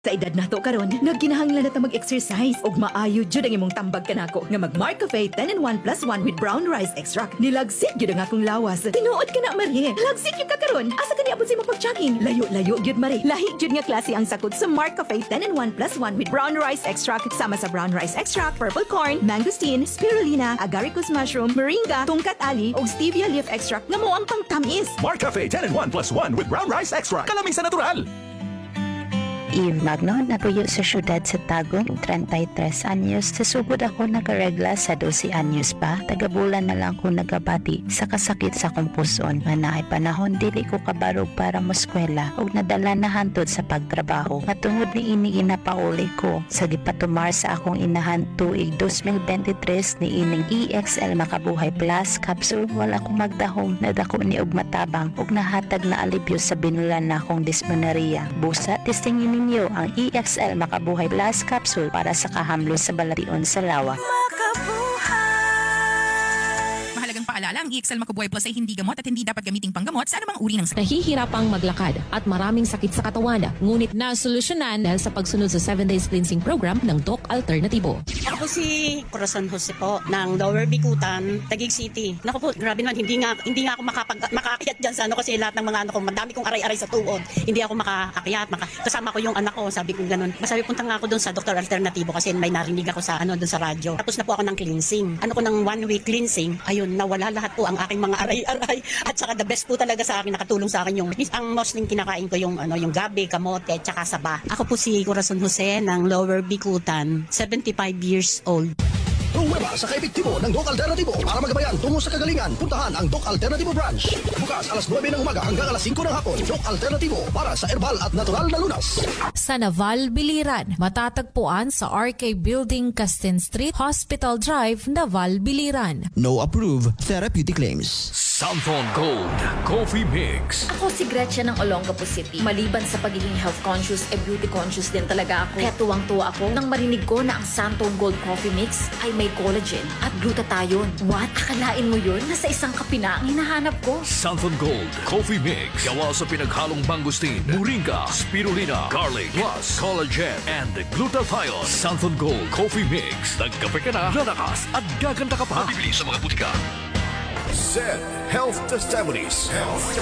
Sa edad nato karon, nagkinahanglan na ta mag-exercise ug maayo jud ang imong tambag kanako nga mag Mark Cafe 10-in-1 plus 1 with brown rice extract. Nilagsit jud ang akong lawas. Tinuod ka na, Marie. Lagsit jud ka karon. Asa ka niabot sa imong pag-jogging? Layo-layo jud, Marie. Lahi jud nga klase ang sakot sa Mark Cafe 10-in-1 plus 1 with brown rice extract sama sa brown rice extract, purple corn, mangosteen, spirulina, agaricus mushroom, moringa, tungkat ali ug stevia leaf extract nga mao ang pangtamis. Mark Cafe 10-in-1 plus 1 with brown rice extra. Kalamin sa natural. Eve Magno, napuyo sa syudad sa Tagum, 33 anyos. Sa sugod ako nakaregla sa 12 anyos pa. Tagabulan na lang ko nagabati sa kasakit sa kong puson. Nga naay panahon, dili ko kabarog para moskwela o nadala na hantod sa pagtrabaho. Matungod ni ini inapauli ko sa gipatumar sa akong inahan tuig 2023 ni ining EXL Makabuhay Plus capsule. Wala ko magdahom na dako ni og matabang og nahatag na alibyo sa binulan na akong dysmenorrhea. Busa, testingin ninyo ang EXL Makabuhay Plus capsule para sa kahamlo sa balation sa lawa. Mahalagang paalala, ang EXL Makabuhay Plus ay hindi gamot at hindi dapat gamiting panggamot sa anumang uri ng sakit. Nahihirapang maglakad at maraming sakit sa katawan, ngunit nasolusyonan dahil sa pagsunod sa 7 days cleansing program ng Doc Alternativo. Ako si Corazon Jose po ng Lower Bicutan, Taguig City. Naku po, grabe naman, hindi nga ako makaakyat dyan sa ano kasi lahat ng mga ano ko, madami kong aray-aray sa tuhod. Hindi ako makaakyat, kasama ko yung anak ko, sabi ko ganun. Masabi punta nga ako doon sa Dr. Alternativo kasi may narinig ako sa ano doon sa radyo. Tapos na po ako ng cleansing. Ano ko ng 1 week cleansing, ayun, nawala lahat po ang aking mga aray-aray. At saka the best po talaga sa akin, nakatulong sa akin yung ang mostly kinakain ko yung ano, yung gabi, kamote, at saka saba. Ako po si Corazon Jose ng Lower Bicutan, 75 years old. Pruweba sa kaepektibo ng Doc Alternativo para magabayan tungo sa kagalingan. Puntahan ang Doc Alternativo branch. Bukas alas 9 ng umaga hanggang alas 5 ng hapon. Doc Alternativo para sa herbal at natural na lunas. Sa Naval Biliran, matatagpuan sa RK Building, Castin Street, Hospital Drive, Naval Biliran. No approved therapeutic claims. Santhon Gold Coffee Mix. Ako si Gretchen ng Olongapo City. Maliban sa pagiging health conscious, beauty conscious din talaga ako. Kaya tuwang-tuwa ako nang marinig ko na ang Santhon Gold Coffee Mix ay may collagen at glutathione. What? Akalain mo yun? Nasa isang kape na ang hinahanap ko. Santhon Gold Coffee Mix. Gawa sa pinaghalong mangosteen, moringa, spirulina, garlic, plus collagen and glutathione. Santhon Gold Coffee Mix. Nagkape ka na, lalakas at gaganda ka pa. Bibili sa mga butika. Said Health Testimonies.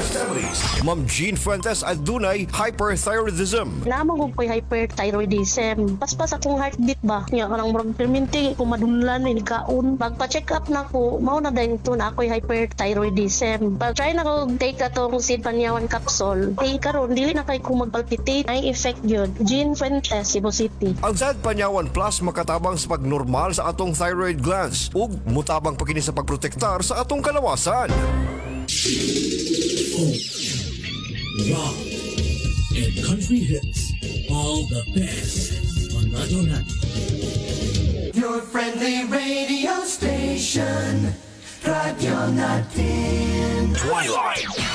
Ma'am Jean Fuentes at dunay hyperthyroidism. Namang ko'y hyperthyroidism. Paspas akong heartbeat ba? Nga karang murag perminti, kumadunlan, may nagkaon. Pagpa-check up na ko, mao na dahil ito na ako'y hyperthyroidism. Pag-try na ko take atong Sid Panyawan capsule. Karon dili na kay ko magpalpitate. May effect yun. Jean Fuentes, Cebu City. Ang Sad Panyawan Plus makatabang sa pagnormal sa atong thyroid glands ug mutabang pa kini sa pagprotektar sa atong kalawasan. Rock and country hits, all the best on Radio Natin. Your friendly radio station, Radio Natin. Twilight.